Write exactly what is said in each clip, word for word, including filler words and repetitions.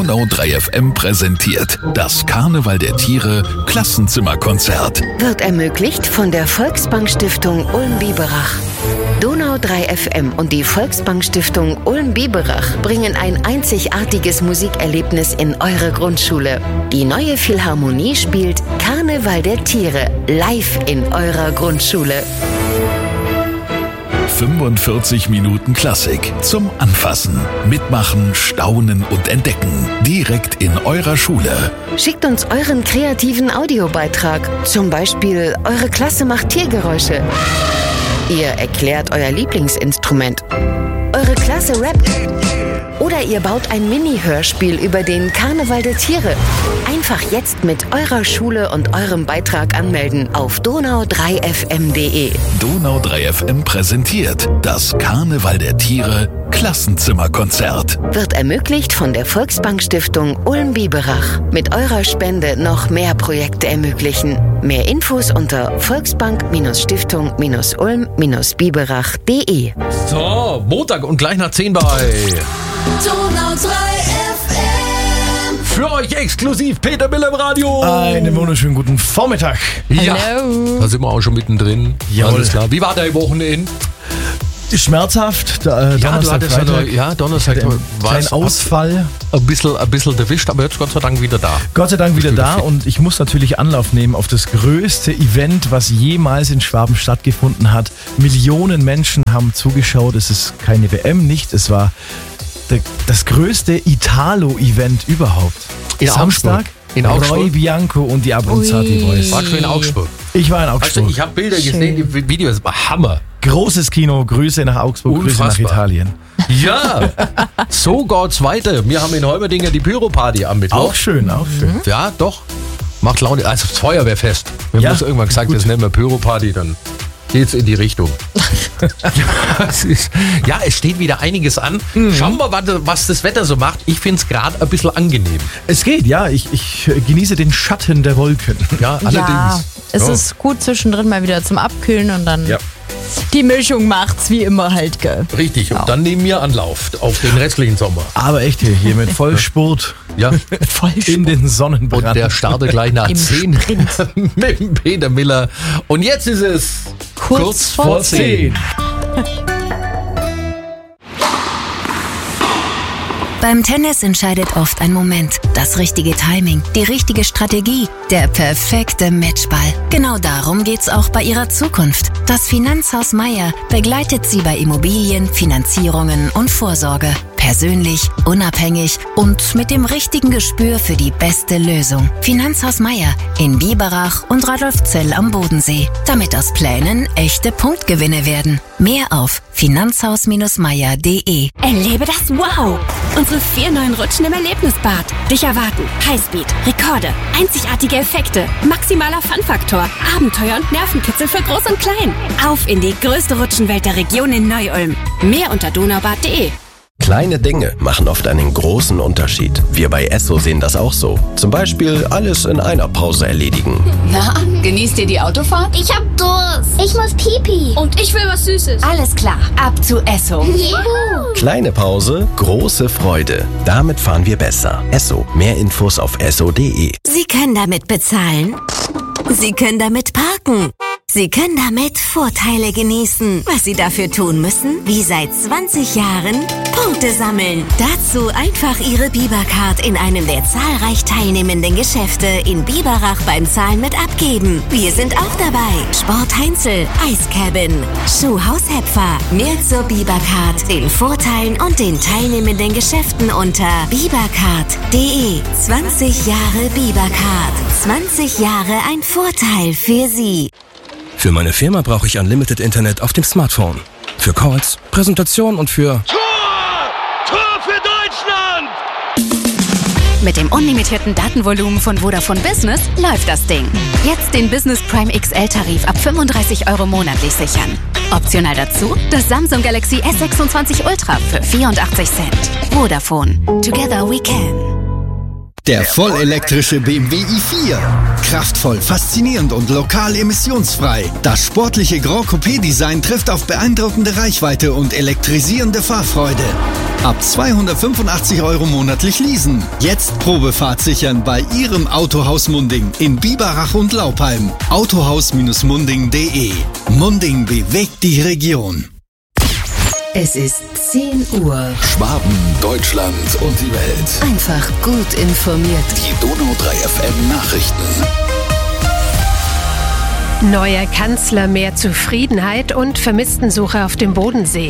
Donau drei F M präsentiert das Karneval der Tiere Klassenzimmerkonzert. Wird ermöglicht von der Volksbank-Stiftung Ulm-Biberach. Donau drei F M und die Volksbank-Stiftung Ulm-Biberach bringen ein einzigartiges Musikerlebnis in eure Grundschule. Die neue Philharmonie spielt Karneval der Tiere live in eurer Grundschule. fünfundvierzig Minuten Klassik zum Anfassen, Mitmachen, Staunen und Entdecken. Direkt in eurer Schule. Schickt uns euren kreativen Audiobeitrag. Zum Beispiel, eure Klasse macht Tiergeräusche. Ihr erklärt euer Lieblingsinstrument. Eure Klasse rappt. Oder ihr baut ein Mini-Hörspiel über den Karneval der Tiere. Einfach jetzt mit eurer Schule und eurem Beitrag anmelden auf donau drei f m punkt de. Donau drei F M präsentiert das Karneval der Tiere Klassenzimmerkonzert. Wird ermöglicht von der Volksbank-Stiftung Ulm-Biberach. Mit eurer Spende noch mehr Projekte ermöglichen. Mehr Infos unter volksbank-stiftung-ulm-biberach punkt de. So, Montag und gleich nach zehn bei Donau drei F M. für euch exklusiv Peter Miller im Radio. Einen wunderschönen guten Vormittag. Ja, Hallo. da sind wir auch schon mittendrin. Jawohl. Alles klar. Wie war dein Wochenende? Schmerzhaft. Da, äh, Ja, du Donnerstag, hattest ja, Freitag. noch- ja Donnerstag Hatte einen war kleinen es Ausfall. ein bisschen, ein bisschen erwischt, aber jetzt Gott sei Dank wieder da. Gott sei Dank wieder Bist du da fit? und ich muss natürlich Anlauf nehmen auf das größte Event, was jemals in Schwaben stattgefunden hat. Millionen Menschen haben zugeschaut. Es ist keine W M, nicht. Es war der, das größte Italo-Event überhaupt. In Samstag. Augsburg. In Augsburg? Roy Bianco und die Abronzati Ui. Boys. Warst du in Augsburg? Ich war in Weißt du, Augsburg. ich habe Bilder gesehen, die Videos, Hammer. Großes Kino. Grüße nach Augsburg, Grüße nach Unfassbar. Italien. Ja, so geht's weiter. Wir haben in Holmerdinger die Pyro-Party am Mittwoch. Auch schön, auch schön. Ja, doch. Macht Laune. Also das Feuerwehrfest. Wir Ja, haben uns irgendwann gesagt, gut. das nennen wir Pyro-Party, dann geht's in die Richtung. es ist, ja, es steht wieder einiges an. Mhm. Schauen wir, was, was das Wetter so macht. Ich finde es gerade ein bisschen angenehm. Es geht, ja. Ich, ich genieße den Schatten der Wolken. Ja, allerdings. Ja, es Ja. ist gut zwischendrin mal wieder zum Abkühlen und dann Ja. die Mischung macht's wie immer halt, gell? Richtig. Und dann nehmen wir Anlauf auf den restlichen Sommer. Aber echt hier, hier mit Vollspurt Ja. Voll in den Und Sonnenbrand. der startet gleich nach Im zehn mit dem Peter Miller. Und jetzt ist es Kurz vor zehn. Beim Tennis entscheidet oft ein Moment, das richtige Timing, die richtige Strategie, der perfekte Matchball. Genau darum geht's auch bei Ihrer Zukunft. Das Finanzhaus Meier begleitet Sie bei Immobilien, Finanzierungen und Vorsorge. Persönlich, unabhängig und mit dem richtigen Gespür für die beste Lösung. Finanzhaus Meier in Biberach und Radolfzell am Bodensee. Damit aus Plänen echte Punktgewinne werden. Mehr auf finanzhaus meier punkt de. Erlebe das Wow! Unsere vier neuen Rutschen im Erlebnisbad. Dich erwarten Highspeed, Rekorde, einzigartige Effekte, maximaler Fun-Faktor, Abenteuer und Nervenkitzel für Groß und Klein. Auf in die größte Rutschenwelt der Region in Neu-Ulm. Mehr unter donaubad punkt de. Kleine Dinge machen oft einen großen Unterschied. Wir bei Esso sehen das auch so. Zum Beispiel alles in einer Pause erledigen. Na, genießt ihr die Autofahrt? Ich hab Durst. Ich muss pipi. Und ich will was Süßes. Alles klar, ab zu Esso. Juhu. Kleine Pause, große Freude. Damit fahren wir besser. Esso. Mehr Infos auf esso punkt de. Sie können damit bezahlen. Sie können damit parken. Sie können damit Vorteile genießen. Was Sie dafür tun müssen, wie seit zwanzig Jahren, Punkte sammeln. Dazu einfach Ihre Bibercard in einem der zahlreich teilnehmenden Geschäfte in Biberach beim Zahlen mit abgeben. Wir sind auch dabei. Sport Heinzel, Eiscabin, Schuhhaushepfer. Mehr zur Bibercard, den Vorteilen und den teilnehmenden Geschäften unter bibercard punkt de. zwanzig Jahre Bibercard. zwanzig Jahre ein Vorteil für Sie. Für meine Firma brauche ich Unlimited Internet auf dem Smartphone. Für Calls, Präsentationen und für... Tor! Tor für Deutschland! Mit dem unlimitierten Datenvolumen von Vodafone Business läuft das Ding. Jetzt den Business Prime X L-Tarif ab fünfunddreißig Euro monatlich sichern. Optional dazu das Samsung Galaxy S sechsundzwanzig Ultra für vierundachtzig Cent. Vodafone. Together we can. Der vollelektrische B M W i vier. Kraftvoll, faszinierend und lokal emissionsfrei. Das sportliche Grand Coupé-Design trifft auf beeindruckende Reichweite und elektrisierende Fahrfreude. Ab zweihundertfünfundachtzig Euro monatlich leasen. Jetzt Probefahrt sichern bei Ihrem Autohaus Munding in Biberach und Laupheim. autohaus Munding punkt de. Munding bewegt die Region. Es ist zehn Uhr. Schwaben, Deutschland und die Welt. Einfach gut informiert. Die Donau drei F M Nachrichten. Neuer Kanzler, mehr Zufriedenheit und Vermisstensuche auf dem Bodensee.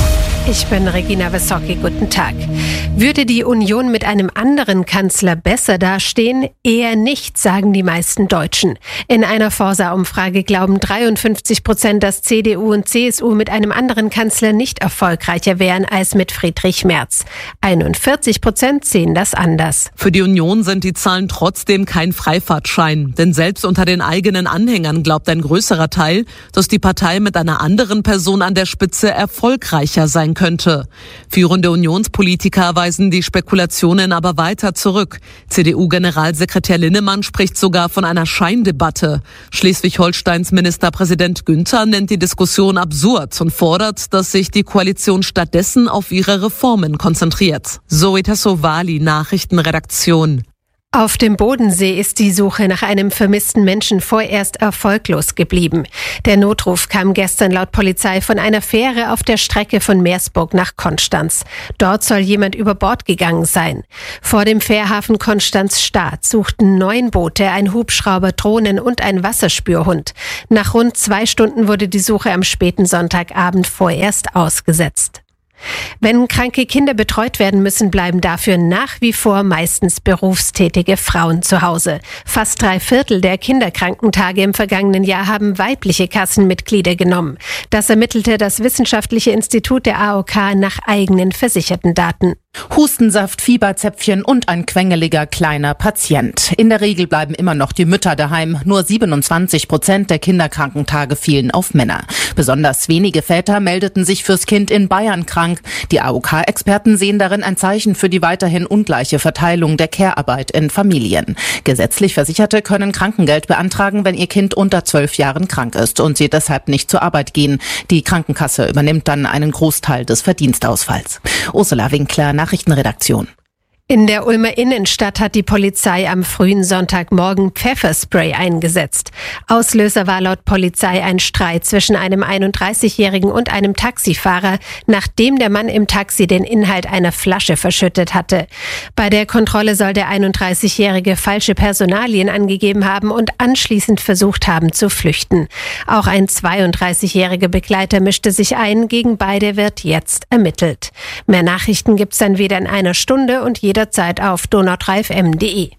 Ich bin Regina Wessocki, guten Tag. Würde die Union mit einem anderen Kanzler besser dastehen? Eher nicht, sagen die meisten Deutschen. In einer Forsa-Umfrage glauben dreiundfünfzig Prozent, dass C D U und C S U mit einem anderen Kanzler nicht erfolgreicher wären als mit Friedrich Merz. einundvierzig Prozent sehen das anders. Für die Union sind die Zahlen trotzdem kein Freifahrtschein. Denn selbst unter den eigenen Anhängern glaubt ein größerer Teil, dass die Partei mit einer anderen Person an der Spitze erfolgreicher sein könnte. Führende Unionspolitiker weisen die Spekulationen aber weiter zurück. C D U-Generalsekretär Linnemann spricht sogar von einer Scheindebatte. Schleswig-Holsteins Ministerpräsident Günther nennt die Diskussion absurd und fordert, dass sich die Koalition stattdessen auf ihre Reformen konzentriert. Zoe Tassovali, Nachrichtenredaktion. Auf dem Bodensee ist die Suche nach einem vermissten Menschen vorerst erfolglos geblieben. Der Notruf kam gestern laut Polizei von einer Fähre auf der Strecke von Meersburg nach Konstanz. Dort soll jemand über Bord gegangen sein. Vor dem Fährhafen Konstanz-Stad suchten neun Boote, ein Hubschrauber, Drohnen und ein Wasserspürhund. Nach rund zwei Stunden wurde die Suche am späten Sonntagabend vorerst ausgesetzt. Wenn kranke Kinder betreut werden müssen, bleiben dafür nach wie vor meistens berufstätige Frauen zu Hause. Fast drei Viertel der Kinderkrankentage im vergangenen Jahr haben weibliche Kassenmitglieder genommen. Das ermittelte das Wissenschaftliche Institut der A O K nach eigenen versicherten Daten. Hustensaft, Fieberzäpfchen und ein quengeliger kleiner Patient. In der Regel bleiben immer noch die Mütter daheim. Nur siebenundzwanzig Prozent der Kinderkrankentage fielen auf Männer. Besonders wenige Väter meldeten sich fürs Kind in Bayern krank. Die A O K-Experten sehen darin ein Zeichen für die weiterhin ungleiche Verteilung der Care-Arbeit in Familien. Gesetzlich Versicherte können Krankengeld beantragen, wenn ihr Kind unter zwölf Jahren krank ist und sie deshalb nicht zur Arbeit gehen. Die Krankenkasse übernimmt dann einen Großteil des Verdienstausfalls. Ursula Winkler, Nachrichtenredaktion. In der Ulmer Innenstadt hat die Polizei am frühen Sonntagmorgen Pfefferspray eingesetzt. Auslöser war laut Polizei ein Streit zwischen einem einunddreißigjährigen und einem Taxifahrer, nachdem der Mann im Taxi den Inhalt einer Flasche verschüttet hatte. Bei der Kontrolle soll der einunddreißigjährige falsche Personalien angegeben haben und anschließend versucht haben zu flüchten. Auch ein zweiunddreißigjähriger Begleiter mischte sich ein. Gegen beide wird jetzt ermittelt. Mehr Nachrichten gibt's dann wieder in einer Stunde und jederzeit auf donau drei F M punkt de.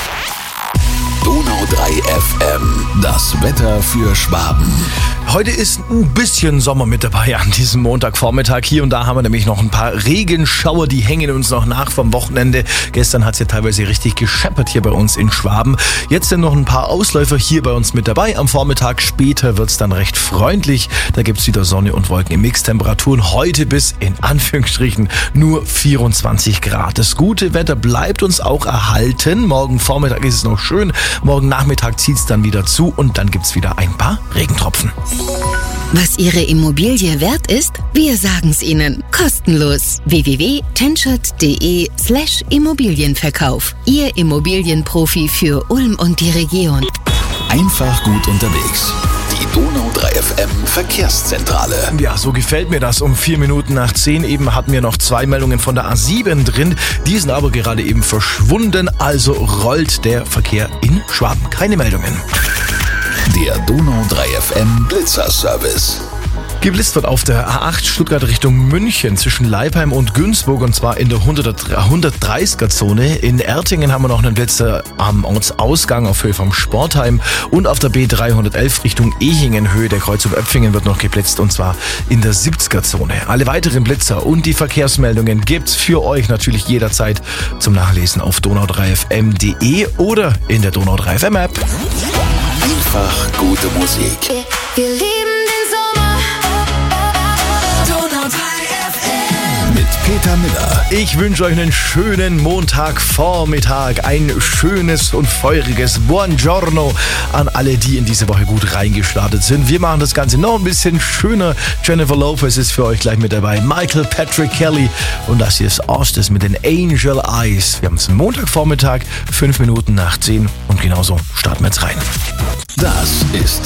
Donau drei F M, das Wetter für Schwaben. Heute ist ein bisschen Sommer mit dabei an diesem Montagvormittag. Hier und da haben wir nämlich noch ein paar Regenschauer, die hängen uns noch nach vom Wochenende. Gestern hat es ja teilweise richtig gescheppert hier bei uns in Schwaben. Jetzt sind noch ein paar Ausläufer hier bei uns mit dabei. Am Vormittag später wird es dann recht freundlich. Da gibt es wieder Sonne und Wolken im Mix. Temperaturen heute bis in Anführungsstrichen nur vierundzwanzig Grad. Das gute Wetter bleibt uns auch erhalten. Morgen Vormittag ist es noch schön. Morgen Nachmittag zieht es dann wieder zu und dann gibt es wieder ein paar Regentropfen. Was Ihre Immobilie wert ist? Wir sagen's Ihnen. Kostenlos. w w w punkt tenschert punkt de slash Immobilienverkauf. Ihr Immobilienprofi für Ulm und die Region. Einfach gut unterwegs. Die Donau drei F M Verkehrszentrale. Ja, so gefällt mir das. Um vier Minuten nach zehn eben hatten wir noch zwei Meldungen von der A sieben drin. Die sind aber gerade eben verschwunden. Also rollt der Verkehr in Schwaben. Keine Meldungen. Der Donau drei F M Blitzerservice. Geblitzt wird auf der A acht Stuttgart Richtung München zwischen Leipheim und Günzburg und zwar in der hundertdreißiger Zone. In Ertingen haben wir noch einen Blitzer am Ortsausgang auf Höhe vom Sportheim und auf der B dreihundertelf Richtung Ehingen Höhe der Kreuzung Öpfingen wird noch geblitzt und zwar in der siebziger Zone. Alle weiteren Blitzer und die Verkehrsmeldungen gibt's für euch natürlich jederzeit zum Nachlesen auf donau drei f m punkt de oder in der Donau drei F M App. Einfach gute Musik. Wir lieben den Sommer. Donau drei F M. Mit Peter Miller. Ich wünsche euch einen schönen Montagvormittag, ein schönes und feuriges Buongiorno an alle, die in diese Woche gut reingestartet sind. Wir machen das Ganze noch ein bisschen schöner. Jennifer Lopez ist für euch gleich mit dabei, Michael Patrick Kelly und das hier ist Ostis mit den Angel Eyes. Wir haben es Montagvormittag, fünf Minuten nach zehn und genauso starten wir jetzt rein. Das ist